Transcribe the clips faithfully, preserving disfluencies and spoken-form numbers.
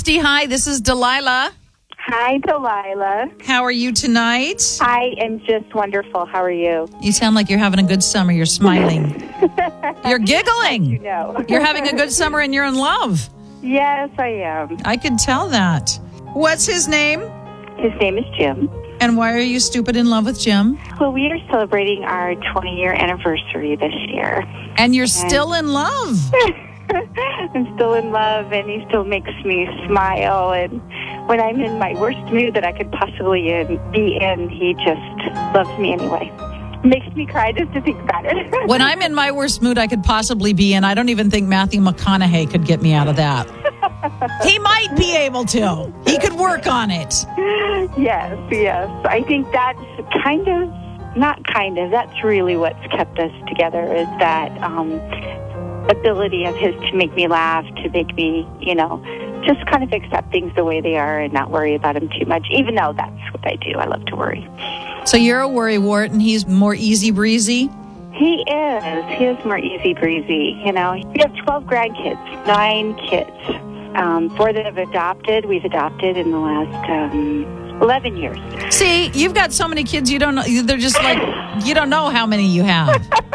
Christy, hi. This is Delilah. Hi, Delilah. How are you tonight? I am just wonderful. How are you? You sound like you're having a good summer. You're smiling. You're giggling. You know. You're having a good summer and you're in love. Yes, I am. I can tell that. What's his name? His name is Jim. And why are you stupid in love with Jim? Well, we are celebrating our twenty-year anniversary this year. And you're still in love. I'm still in love, and he still makes me smile. And when I'm in my worst mood that I could possibly in, be in, he just loves me anyway. Makes me cry just to think about it. When I'm in my worst mood I could possibly be in, I don't even think Matthew McConaughey could get me out of that. He might be able to. He could work on it. Yes, yes. I think that's kind of, not kind of, that's really what's kept us together is that um, ability of his to make me laugh, to make me, you know, just kind of accept things the way they are and not worry about them too much, even though that's what I do. I love to worry. So you're a worrywart and he's more easy breezy? He is. He is more easy breezy. You know, we have twelve grandkids, nine kids. Um, four that have adopted. We've adopted in the last um, eleven years. See, you've got so many kids, you don't know. They're just like, you don't know how many you have.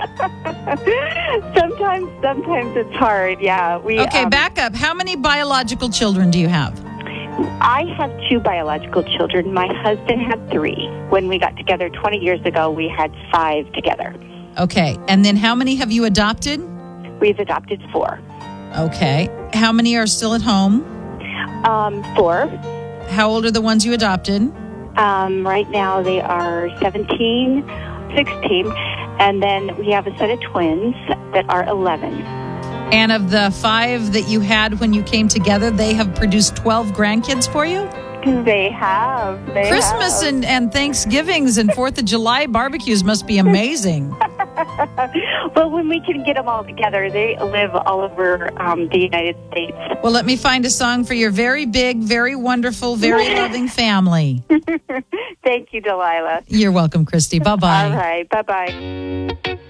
sometimes, sometimes it's hard. Yeah. We Okay, um, back up. How many biological children do you have? I have two biological children. My husband had three. When we got together twenty years ago, we had five together. Okay, and then how many have you adopted? We've adopted four. Okay. How many are still at home? Um, four. How old are the ones you adopted? Um, right now they are seventeen, sixteen, and then we have a set of twins that are eleven. And of the five that you had when you came together, they have produced twelve grandkids for you? They have. They Christmas have. And, and Thanksgivings and fourth of July barbecues must be amazing. Well, when we can get them all together, they live all over um, the United States. Well, let me find a song for your very big, very wonderful, very loving family. Thank you, Delilah. You're welcome, Christy. Bye-bye. All right. Bye-bye.